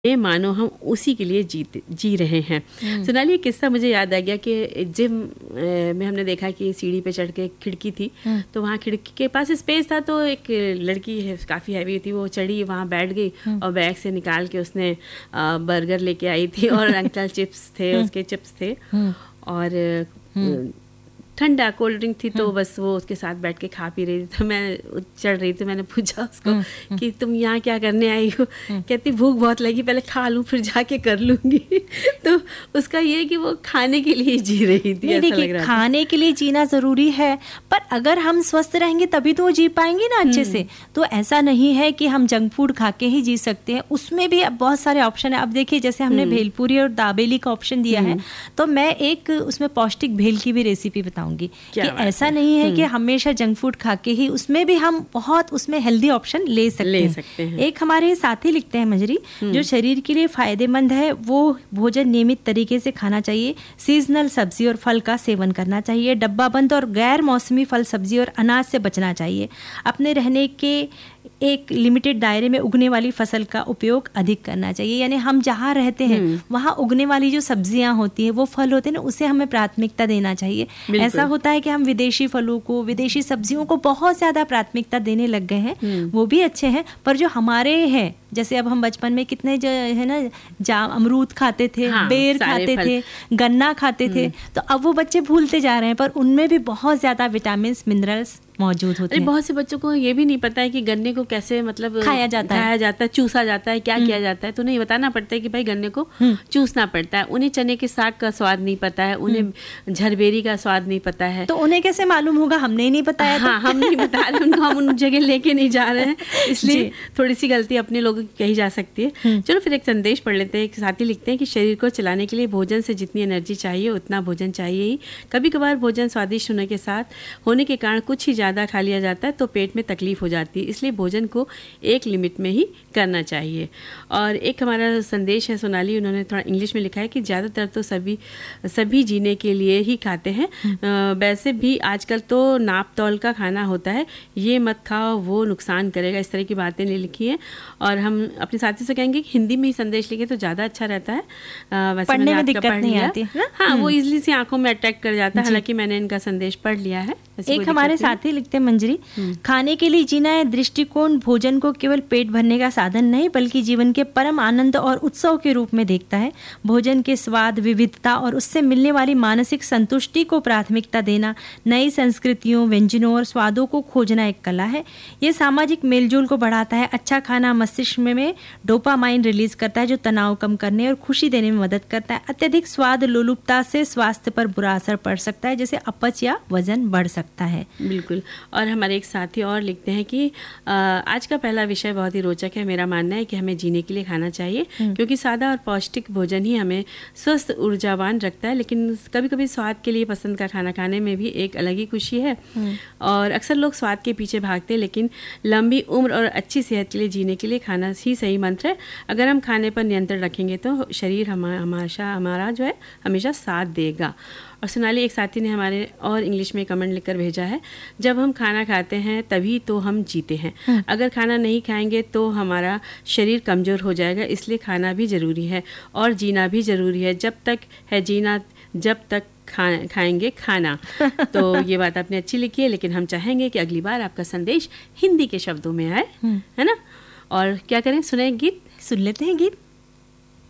ये मानो हम उसी के लिए जी रहे हैं। सोनाली, एक किस्सा मुझे याद आ गया कि जिम में हमने देखा कि सीढ़ी पे चढ़ के खिड़की थी, तो वहाँ खिड़की के पास स्पेस था, तो एक लड़की है काफ़ी हैवी थी, वो चढ़ी, वहाँ बैठ गई और बैग से निकाल के उसने बर्गर लेके आई थी और अंकल चिप्स थे, उसके चिप्स थे और ठंडा कोल्ड ड्रिंक थी, तो बस वो उसके साथ बैठ के खा पी रही थी। तो मैं चढ़ रही थी, मैंने पूछा उसको कि तुम यहाँ क्या करने आई हो? कहती भूख बहुत लगी, पहले खा लूँ फिर जाके कर लूँगी। तो उसका ये कि वो खाने के लिए जी रही थी। ऐसा लग रहा था खाने के लिए जीना ज़रूरी है, पर अगर हम स्वस्थ रहेंगे तभी तो वो जी पाएंगे ना अच्छे से। तो ऐसा नहीं है कि हम जंक फूड खा के ही जी सकते हैं, उसमें भी अब बहुत सारे ऑप्शन है। अब देखिए, जैसे हमने भेलपूरी और दाबेली का ऑप्शन दिया है, तो मैं एक उसमें पौष्टिक भेल की भी रेसिपी बताऊंगी कि ऐसा नहीं है कि हमेशा जंक फूड खा के ही, उसमें भी हम बहुत उसमें हेल्दी ऑप्शन ले सकते हैं। एक हमारे साथी लिखते हैं मंजरी, जो शरीर के लिए फायदेमंद है वो भोजन नियमित तरीके से खाना चाहिए, सीजनल सब्जी और फल का सेवन करना चाहिए, डब्बाबंद और गैर मौसमी फल सब्जी और अनाज से बचना चाहिए, अपने रहने के एक लिमिटेड दायरे में उगने वाली फसल का उपयोग अधिक करना चाहिए। यानी हम जहाँ रहते हैं वहाँ उगने वाली जो सब्जियां होती हैं, वो फल होते हैं ना, उसे हमें प्राथमिकता देना चाहिए। ऐसा होता है कि हम विदेशी फलों को, विदेशी सब्जियों को बहुत ज्यादा प्राथमिकता देने लग गए हैं। वो भी अच्छे हैं, पर जो हमारे हैं, जैसे अब हम बचपन में कितने जो है ना अमरूद खाते थे, बेर खाते थे, गन्ना खाते थे, तो अब वो बच्चे भूलते जा रहे हैं, पर उनमें भी बहुत ज्यादा विटामिन मिनरल्स मौजूद होते हैं। बहुत से बच्चों को ये भी नहीं पता है कि गन्ने को कैसे मतलब खाया जाता है, चूसा जाता है, क्या किया जाता है। तो उन्हें बताना पड़ता है कि भाई गन्ने को चूसना पड़ता है। उन्हें चने के साग का स्वाद नहीं पता है, उन्हें झरबेरी का स्वाद नहीं पता है। तो उन्हें कैसे मालूम होगा? हमने ही नहीं बताया। हाँ, हम नहीं बता रहे उनको, हम उन जगह लेके नहीं जा रहे हैं, इसलिए थोड़ी सी गलती अपने लोगों की कही जा सकती है। चलो फिर एक संदेश पढ़ लेते हैं। एक साथी लिखते हैं कि शरीर को चलाने के लिए भोजन से जितनी एनर्जी चाहिए उतना भोजन चाहिए ही। कभी कभार भोजन स्वादिष्ट होने के कारण कुछ ही ज्यादा खा लिया जाता है तो पेट में तकलीफ हो जाती है, इसलिए भोजन को एक लिमिट में ही करना चाहिए। और एक हमारा संदेश है सोनाली, उन्होंने थोड़ा इंग्लिश में लिखा है कि ज़्यादातर तो सभी जीने के लिए ही खाते हैं, वैसे भी आजकल तो नाप तौल का खाना होता है, ये मत खाओ वो नुकसान करेगा, इस तरह की बातें लिखी हैं। और हम अपने साथी से कहेंगे कि हिंदी में ही संदेश लिखे तो ज़्यादा अच्छा रहता है, वैसे पढ़ने में दिक्कत नहीं आती। हाँ, वो इजली से आंखों में अट्रैक्ट कर जाता है। हालांकि मैंने इनका संदेश पढ़ लिया है। एक हमारे साथी लिखते हैं मंजरी, खाने के लिए जीना है दृष्टिकोण भोजन को केवल पेट भरने का साधन नहीं बल्कि जीवन के परम आनंद और उत्सव के रूप में देखता है। भोजन के स्वाद, विविधता और उससे मिलने वाली मानसिक संतुष्टि को प्राथमिकता देना, नई संस्कृतियों, व्यंजनों और स्वादों को खोजना एक कला है। ये सामाजिक मेलजोल को बढ़ाता है। अच्छा खाना मस्तिष्क में डोपामाइन रिलीज करता है जो तनाव कम करने और खुशी देने में मदद करता है। अत्यधिक स्वाद लोलुपता से स्वास्थ्य पर बुरा असर पड़ सकता है, जैसे अपच या वजन बढ़ सकता है। बिल्कुल। और हमारे एक साथी और लिखते हैं कि आज का पहला विषय बहुत ही रोचक है। मेरा मानना है कि हमें जीने के लिए खाना चाहिए क्योंकि सादा और पौष्टिक भोजन ही हमें स्वस्थ ऊर्जावान रखता है, लेकिन कभी कभी स्वाद के लिए पसंद का खाना खाने में भी एक अलग ही खुशी है। और अक्सर लोग स्वाद के पीछे भागते हैं, लेकिन लंबी उम्र और अच्छी सेहत के लिए जीने के लिए खाना ही सही मंत्र है। अगर हम खाने पर नियंत्रण रखेंगे तो शरीर हमारा जो है हमेशा साथ देगा। और सोनाली, एक साथी ने हमारे और इंग्लिश में कमेंट लिखकर भेजा है, जब हम खाना खाते हैं तभी तो हम जीते हैं। अगर खाना नहीं खाएंगे तो हमारा शरीर कमज़ोर हो जाएगा, इसलिए खाना भी ज़रूरी है और जीना भी ज़रूरी है। जब तक है जीना जब तक खाएंगे खाना। तो ये बात आपने अच्छी लिखी है, लेकिन हम चाहेंगे कि अगली बार आपका संदेश हिंदी के शब्दों में आए, है ना। और क्या करें, सुने गीत? सुन लेते हैं गीत।